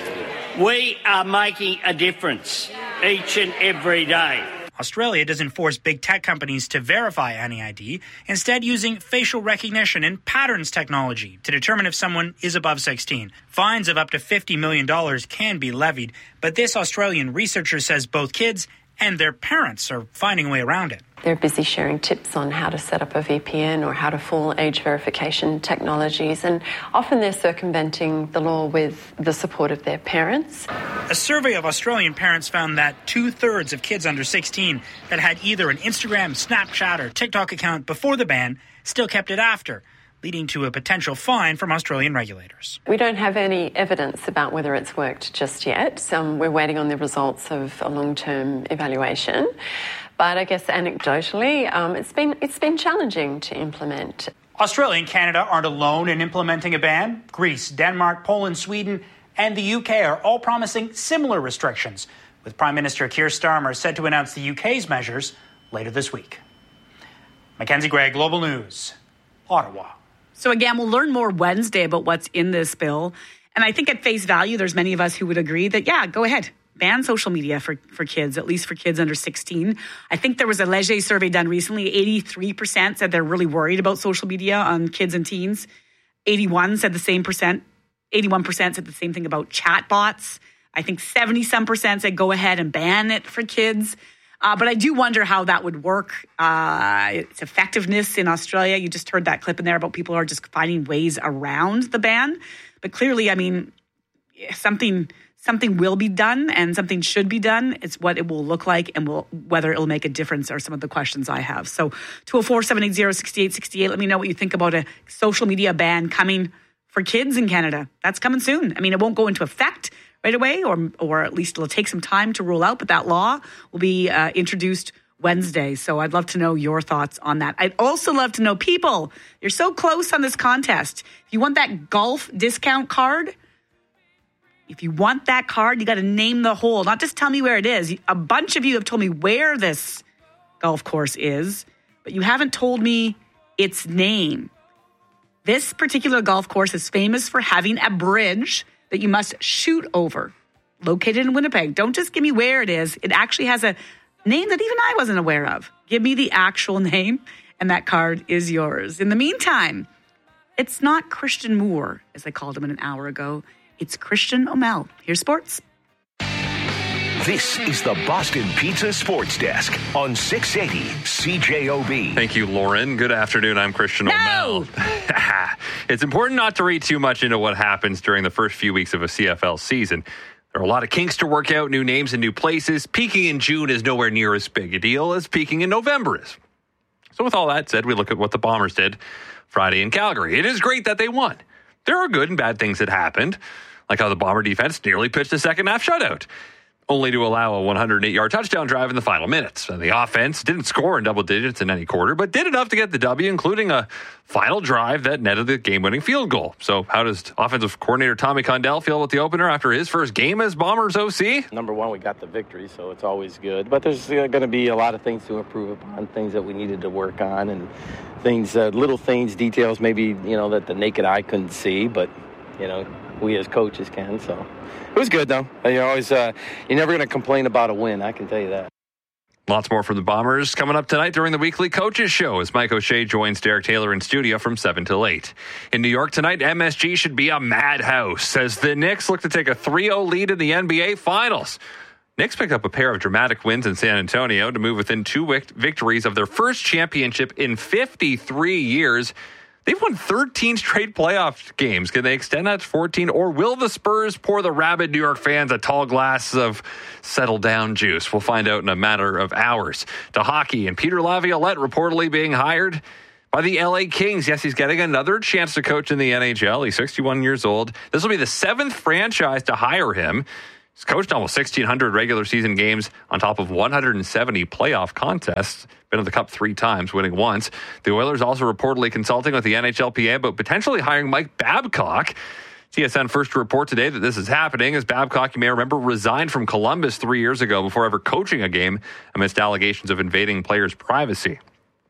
We are making a difference each and every day. Australia doesn't force big tech companies to verify any ID, instead using facial recognition and patterns technology to determine if someone is above 16. Fines of up to $50 million can be levied, but this Australian researcher says both kids and their parents are finding a way around it. They're busy sharing tips on how to set up a VPN or how to fool age verification technologies, and often they're circumventing the law with the support of their parents. A survey of Australian parents found that 2/3 of kids under 16 that had either an Instagram, Snapchat, or TikTok account before the ban still kept it after, leading to a potential fine from Australian regulators. We don't have any evidence about whether it's worked just yet. We're waiting on the results of a long-term evaluation. But I guess anecdotally, it's been challenging to implement. Australia and Canada aren't alone in implementing a ban. Greece, Denmark, Poland, Sweden, and the UK are all promising similar restrictions, with Prime Minister Keir Starmer set to announce the UK's measures later this week. Mackenzie Gray, Global News, Ottawa. So again, we'll learn more Wednesday about what's in this bill. And I think at face value, there's many of us who would agree that, yeah, go ahead. Ban social media for kids, at least for kids under 16. I think there was a Leger survey done recently. 83% said they're really worried about social media on kids and teens. 81% said the same percent. 81% said the same thing about chatbots. I think 70-some% said go ahead and ban it for kids. But I do wonder how that would work. Its effectiveness in Australia. You just heard that clip in there about people are just finding ways around the ban. But clearly, I mean, something will be done and something should be done. It's what it will look like and whether it will make a difference are some of the questions I have. So 204-780-6868. Let me know what you think about a social media ban coming for kids in Canada. That's coming soon. I mean, it won't go into effect right away, or at least it'll take some time to roll out, but that law will be introduced Wednesday. So I'd love to know your thoughts on that. I'd also love to know, people, you're so close on this contest. If you want that golf discount card, you got to name the hole, not just tell me where it is. A bunch of you have told me where this golf course is, but you haven't told me its name. This particular golf course is famous for having a bridge that you must shoot over, located in Winnipeg. Don't just give me where it is. It actually has a name that even I wasn't aware of. Give me the actual name, and that card is yours. In the meantime, it's not Christian Moore, as I called him an hour ago. It's Christian O'Mell. Here's sports. This is the Boston Pizza Sports Desk on 680 CJOB. Thank you, Lauren. Good afternoon. I'm Christian O'Mell. It's important not to read too much into what happens during the first few weeks of a CFL season. There are a lot of kinks to work out, new names and new places. Peaking in June is nowhere near as big a deal as peaking in November is. So with all that said, we look at what the Bombers did Friday in Calgary. It is great that they won. There are good and bad things that happened, like how the Bomber defense nearly pitched a second-half shutout. only to allow a 108-yard touchdown drive in the final minutes. And the offense didn't score in double digits in any quarter, but did enough to get the W, including a final drive that netted the game-winning field goal. So how does offensive coordinator Tommy Condell feel about the opener after his first game as Bombers OC? Number one, we got the victory, so it's always good. But there's going to be a lot of things to improve upon, things that we needed to work on, and things, little things, details maybe, that the naked eye couldn't see, but, we as coaches can, so... It was good, though. You're never going to complain about a win, I can tell you that. Lots more from the Bombers coming up tonight during the weekly Coaches Show as Mike O'Shea joins Derek Taylor in studio from 7 till 8. In New York tonight, MSG should be a madhouse as the Knicks look to take a 3-0 lead in the NBA Finals. Knicks picked up a pair of dramatic wins in San Antonio to move within 2 victories of their first championship in 53 years. They've won 13 straight playoff games. Can they extend that to 14? Or will the Spurs pour the rabid New York fans a tall glass of settle-down juice? We'll find out in a matter of hours. To hockey, and Peter Laviolette reportedly being hired by the LA Kings. Yes, he's getting another chance to coach in the NHL. He's 61 years old. This will be the 7th franchise to hire him. He's coached almost 1,600 regular season games on top of 170 playoff contests. Been in the Cup 3 times, winning once. The Oilers also reportedly consulting with the NHLPA about potentially hiring Mike Babcock. TSN first to report today that this is happening as Babcock, you may remember, resigned from Columbus 3 years ago before ever coaching a game amidst allegations of invading players' privacy.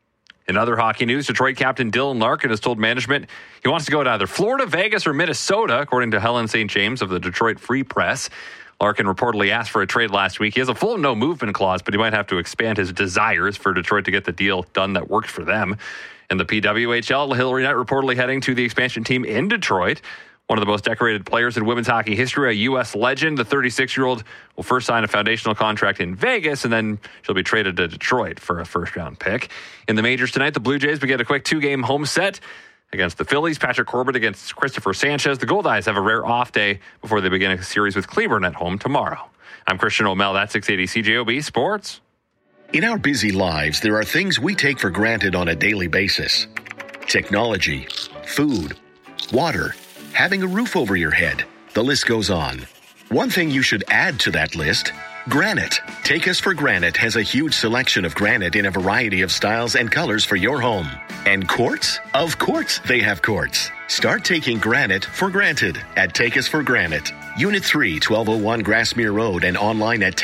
In other hockey news, Detroit captain Dylan Larkin has told management he wants to go to either Florida, Vegas, or Minnesota, according to Helen St. James of the Detroit Free Press. Larkin reportedly asked for a trade last week. He has a full no-movement clause, but he might have to expand his desires for Detroit to get the deal done that works for them. In the PWHL, Hillary Knight reportedly heading to the expansion team in Detroit. One of the most decorated players in women's hockey history, a U.S. legend. The 36-year-old will first sign a foundational contract in Vegas, and then she'll be traded to Detroit for a first-round pick. In the majors tonight, the Blue Jays begin a quick 2-game home set against the Phillies. Patrick Corbett against Christopher Sanchez. The Goldeyes have a rare off day before they begin a series with Cleveland at home tomorrow. I'm Christian O'Mell. That's 680 CJOB Sports. In our busy lives, there are things we take for granted on a daily basis. Technology, food, water, having a roof over your head. The list goes on. One thing you should add to that list: granite. Take Us for Granite has a huge selection of granite in a variety of styles and colors for your home. And quartz? Of course they have quartz. Start taking granite for granted at Take Us for Granite. Unit 3, 1201 Grassmere Road, and online at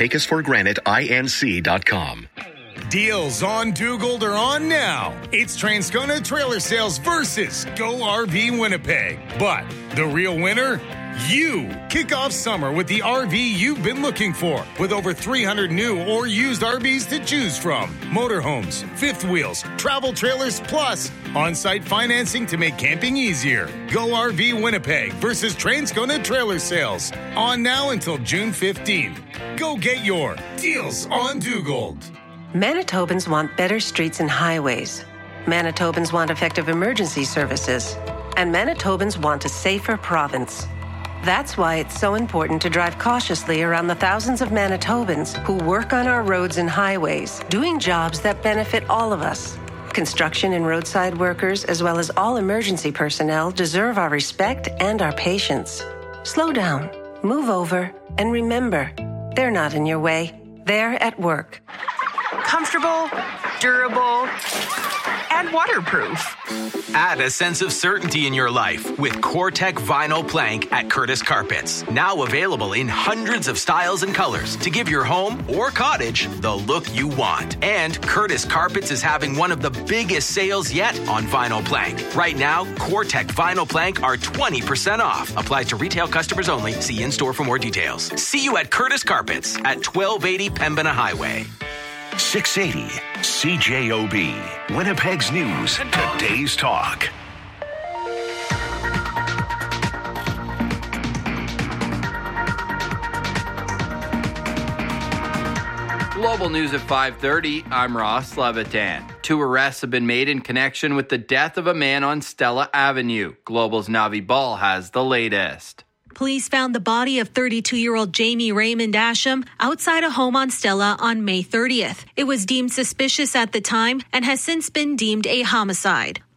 takeusforgraniteinc.com. Deals on Dugald are on now. It's Transcona Trailer Sales versus Go RV Winnipeg. But the real winner? You. Kick off summer with the RV you've been looking for, with over 300 new or used RVs to choose from. Motorhomes, fifth wheels, travel trailers, plus on-site financing to make camping easier. Go RV Winnipeg versus Transcona Trailer Sales. On now until June 15th. Go get your Deals on Dugald. Manitobans want better streets and highways. Manitobans want effective emergency services. And Manitobans want a safer province. That's why it's so important to drive cautiously around the thousands of Manitobans who work on our roads and highways, doing jobs that benefit all of us. Construction and roadside workers, as well as all emergency personnel, deserve our respect and our patience. Slow down, move over, and remember, they're not in your way. They're at work. Comfortable, durable, and waterproof. Add a sense of certainty in your life with CoreTech Vinyl Plank at Curtis Carpets. Now available in hundreds of styles and colors to give your home or cottage the look you want. And Curtis Carpets is having one of the biggest sales yet on vinyl plank. Right now, CoreTech Vinyl Plank are 20% off. Applies to retail customers only. See in-store for more details. See you at Curtis Carpets at 1280 Pembina Highway. 680 CJOB, Winnipeg's news, today's talk. Global news at 5:30. I'm Ross Levitan. 2 arrests have been made in connection with the death of a man on Stella Avenue. Global's Navi Ball has the latest. Police found the body of 32-year-old Jamie Raymond Asham outside a home on Stella on May 30th. It was deemed suspicious at the time and has since been deemed a homicide.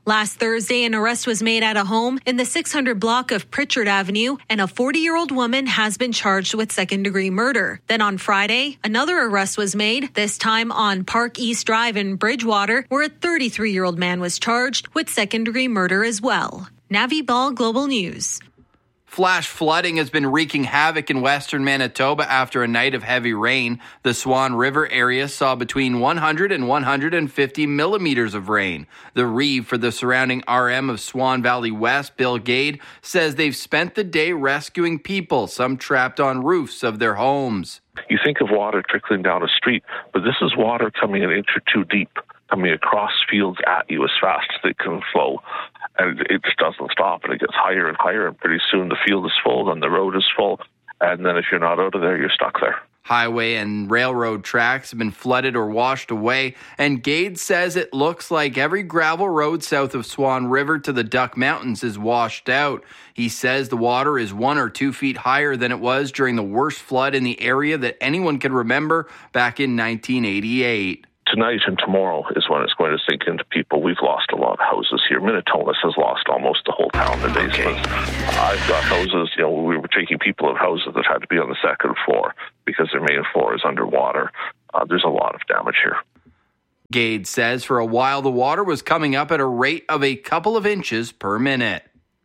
Last Thursday, an arrest was made at a home in the 600 block of Pritchard Avenue, and a 40-year-old woman has been charged with second-degree murder. Then on Friday, another arrest was made, this time on Park East Drive in Bridgewater, where a 33-year-old man was charged with second-degree murder as well. Navi Ball, Global News. Flash flooding has been wreaking havoc in western Manitoba after a night of heavy rain. The Swan River area saw between 100 and 150 millimeters of rain. The Reeve for the surrounding RM of Swan Valley West, Bill Gade, says they've spent the day rescuing people, some trapped on roofs of their homes. You think of water trickling down a street, but this is water coming an inch or two deep, coming across fields at you as fast as it can flow. And it just doesn't stop, and it gets higher and higher, and pretty soon the field is full, then the road is full, and then if you're not out of there, you're stuck there. Highway and railroad tracks have been flooded or washed away, and Gade says it looks like every gravel road south of Swan River to the Duck Mountains is washed out. He says the water is 1 or 2 feet higher than it was during the worst flood in the area that anyone can remember back in 1988. Tonight and tomorrow is when it's going to sink into people. We've lost a lot of houses here. Minnetonka has lost almost the whole town today. Okay. I've got houses, we were taking people of houses that had to be on the second floor because their main floor is underwater. There's a lot of damage here. Gade says for a while the water was coming up at a rate of a couple of inches per minute.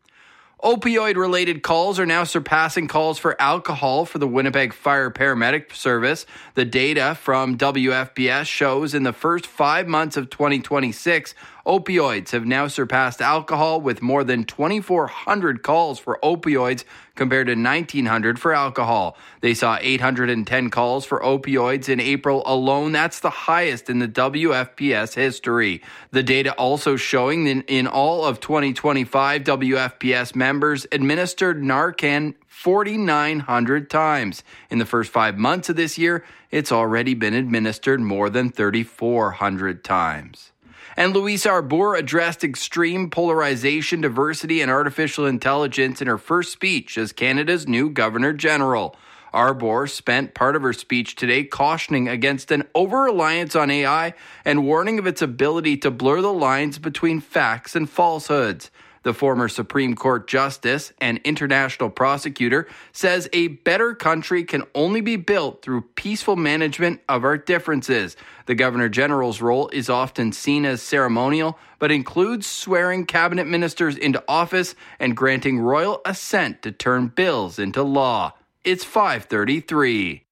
Opioid-related calls are now surpassing calls for alcohol for the Winnipeg Fire Paramedic Service. The data from WFPS shows in the first 5 months of 2026, opioids have now surpassed alcohol with more than 2,400 calls for opioids compared to 1,900 for alcohol. They saw 810 calls for opioids in April alone. That's the highest in the WFPS history. The data also showing that in all of 2025, WFPS members administered Narcan 4,900 times. In the first 5 months of this year, it's already been administered more than 3,400 times. And Louise Arbour addressed extreme polarization, diversity, and artificial intelligence in her first speech as Canada's new Governor-General. Arbour spent part of her speech today cautioning against an over-reliance on AI and warning of its ability to blur the lines between facts and falsehoods. The former Supreme Court Justice and international prosecutor says a better country can only be built through peaceful management of our differences. The Governor-General's role is often seen as ceremonial, but includes swearing cabinet ministers into office and granting royal assent to turn bills into law. It's 5:33.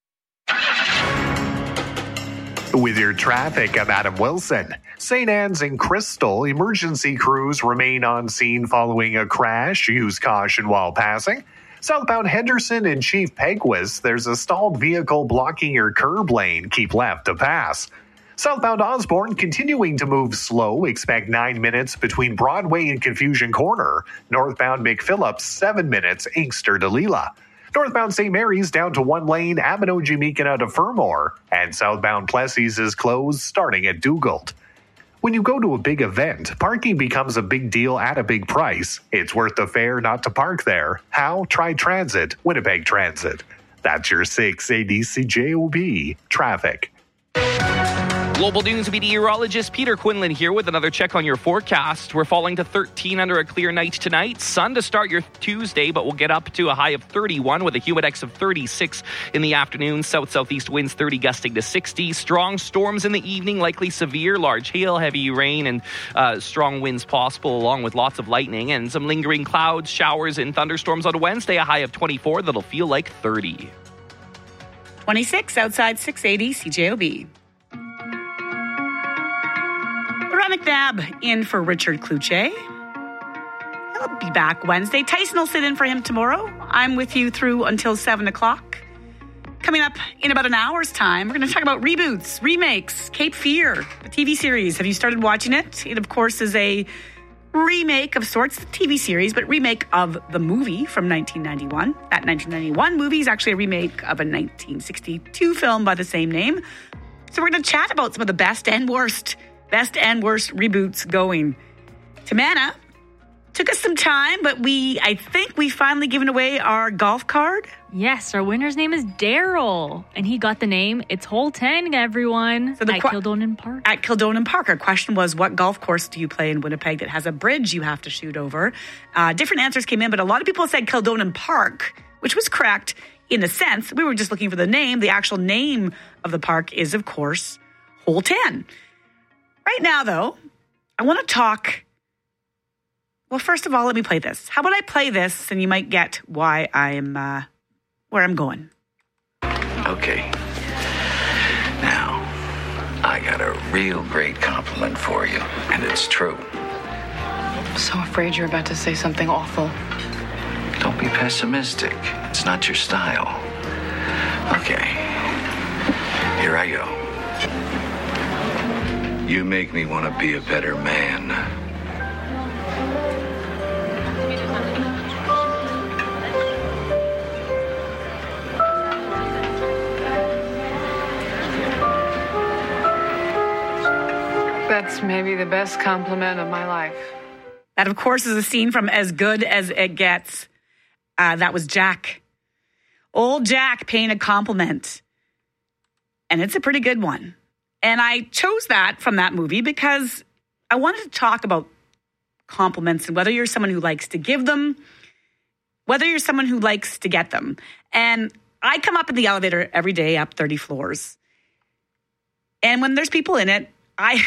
With your traffic, I'm Adam Wilson. St. Anne's and Crystal emergency crews remain on scene following a crash. Use caution while passing. Southbound Henderson and Chief Peguis, there's a stalled vehicle blocking your curb lane. Keep left to pass. Southbound Osborne continuing to move slow. Expect 9 minutes between Broadway and Confusion Corner. Northbound McPhillips, 7 minutes, Inkster to Leela. Northbound St. Mary's down to 1 lane, Abinogi-Meakin out of Fermor, and southbound Plessis is closed starting at Dugald. When you go to a big event, parking becomes a big deal at a big price. It's worth the fare not to park there. How? Try Transit, Winnipeg Transit. That's your 680 CJOB traffic. Global News meteorologist Peter Quinlan here with another check on your forecast. We're falling to 13 under a clear night tonight. Sun to start your Tuesday, but we'll get up to a high of 31 with a humidex of 36 in the afternoon. South-southeast winds 30 gusting to 60. Strong storms in the evening, likely severe, large hail, heavy rain, and strong winds possible along with lots of lightning and some lingering clouds, showers, and thunderstorms on Wednesday. A high of 24 that'll feel like 30. 26 outside 680 CJOB. Ron McNabb in for Richard Cloutier. He'll be back Wednesday. Tyson will sit in for him tomorrow. I'm with you through until 7 o'clock. Coming up in about an hour's time, we're going to talk about reboots, remakes, Cape Fear, the TV series. Have you started watching it? It, of course, is a remake of sorts, the TV series, but remake of the movie from 1991. That 1991 movie is actually a remake of a 1962 film by the same name. So we're going to chat about some of the best and worst reboots going. Tamana Took us some time, but I think we finally given away our golf card. Yes, our winner's name is Daryl, and he got the name It's Hole 10, everyone, at Kildonan Park. At Kildonan Park. Our question was, what golf course do you play in Winnipeg that has a bridge you have to shoot over? Different answers came in, but a lot of people said Kildonan Park, which was correct in a sense. We were just looking for the name. The actual name of the park is, of course, Hole 10. Right now, though, I want to talk... Well, first of all, let me play this. How about I play this, and you might get why I'm where I'm going. Okay. Now, I got a real great compliment for you, and it's true. I'm so afraid you're about to say something awful. Don't be pessimistic. It's not your style. Okay. Here I go. You make me want to be a better man. That's maybe the best compliment of my life. That, of course, is a scene from As Good as It Gets. That was Jack. Old Jack paying a compliment. And it's a pretty good one. And I chose that from that movie because I wanted to talk about compliments and whether you're someone who likes to give them, whether you're someone who likes to get them. And I come up in the elevator every day, up 30 floors. And when there's people in it, I